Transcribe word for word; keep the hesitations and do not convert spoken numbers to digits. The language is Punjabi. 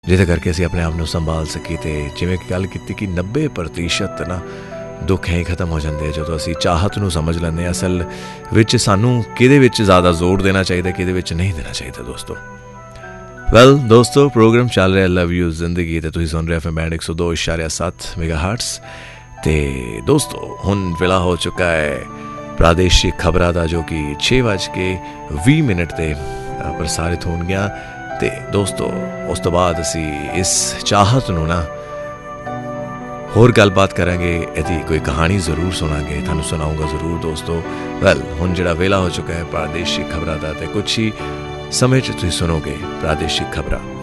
ਜਿਹਦੇ ਕਰਕੇ ਅਸੀਂ ਆਪਣੇ ਆਪ ਨੂੰ ਸੰਭਾਲ ਸਕੀਏ। ਅਤੇ ਜਿਵੇਂ ਕਿ ਗੱਲ ਕੀਤੀ ਕਿ ਨੱਬੇ ਪ੍ਰਤੀਸ਼ਤ ਨਾ ਦੁੱਖ ਹੈ ਹੀ ਖਤਮ ਹੋ ਜਾਂਦੇ ਆ ਜਦੋਂ ਅਸੀਂ ਚਾਹਤ ਨੂੰ ਸਮਝ ਲੈਂਦੇ ਹਾਂ। ਅਸਲ ਵਿੱਚ ਸਾਨੂੰ ਕਿਹਦੇ ਵਿੱਚ ਜ਼ਿਆਦਾ ਜ਼ੋਰ ਦੇਣਾ ਚਾਹੀਦਾ, ਕਿਹਦੇ ਵਿੱਚ ਨਹੀਂ ਦੇਣਾ ਚਾਹੀਦਾ ਦੋਸਤੋ। ਵੈਲ ਦੋਸਤੋ, ਪ੍ਰੋਗਰਾਮ ਚੱਲ ਰਿਹਾ ਲਵ ਯੂ ਜ਼ਿੰਦਗੀ, ਅਤੇ ਤੁਸੀਂ ਸੁਣ ਰਹੇ ਐਫ ਐਮ ਬੈਂਡ ਇੱਕ ਸੌ ਦੋ ਇਸ਼ਾਰਿਆ ਸੱਤ ਮੈਗਾ ਹਾਰਟਸ। ਅਤੇ ਦੋਸਤੋ ਹੁਣ ਵੇਲਾ ਹੋ ਚੁੱਕਾ ਹੈ ਪ੍ਰਾਦੇਸ਼ਿਕ ਖਬਰਾਂ ਦਾ, ਜੋ ਕਿ ਛੇ ਵੱਜ ਕੇ ਵੀਹ ਮਿੰਟ 'ਤੇ ਪ੍ਰਸਾਰਿਤ ਹੋਣਗੀਆਂ। ਅਤੇ ਦੋਸਤੋ ਉਸ ਤੋਂ ਬਾਅਦ ਅਸੀਂ ਇਸ ਚਾਹਤ ਨੂੰ ਨਾ ਹੋਰ ਗੱਲਬਾਤ ਕਰਾਂਗੇ, ਇਹਦੀ ਕੋਈ ਕਹਾਣੀ ਜ਼ਰੂਰ ਸੁਣਾਂਗੇ, ਤੁਹਾਨੂੰ ਸੁਣਾਊਂਗਾ ਜ਼ਰੂਰ ਦੋਸਤੋ। ਵੈਲ ਹੁਣ ਜਿਹੜਾ ਵੇਲਾ ਹੋ ਚੁੱਕਾ ਹੈ ਪ੍ਰਾਦੇਸ਼ਿਕ ਖਬਰਾਂ ਦਾ, ਅਤੇ ਕੁਛ ਹੀ ਸਮੇਂ 'ਚ ਤੁਸੀਂ ਸੁਣੋਗੇ ਪ੍ਰਾਦੇਸ਼ਿਕ ਖਬਰਾਂ।